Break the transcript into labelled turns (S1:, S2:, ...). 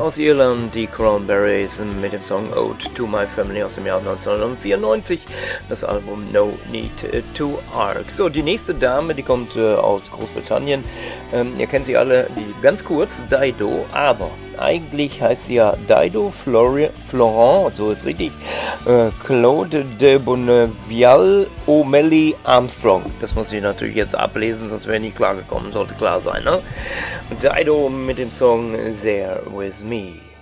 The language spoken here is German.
S1: aus Irland, die Cranberries mit dem Song Ode to My Family aus dem Jahr 1994, das Album No Need to Arc. So, die nächste Dame, die kommt aus Großbritannien. Ihr kennt sie alle, die ganz kurz, Dido, aber eigentlich heißt sie ja Dido Florent, so ist richtig, Claude de Bonnevial O'Malley Armstrong. Das muss ich natürlich jetzt ablesen, sonst wäre nicht klar gekommen, sollte klar sein, ne? Dido mit dem Song There With Me.